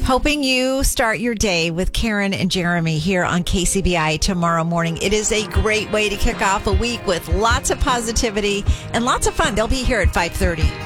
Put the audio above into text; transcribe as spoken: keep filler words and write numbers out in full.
Hoping you start your day with Karen and Jeremy here on K C B I tomorrow morning. It is a great way to kick off a week with lots of positivity and lots of fun. They'll be here at five thirty.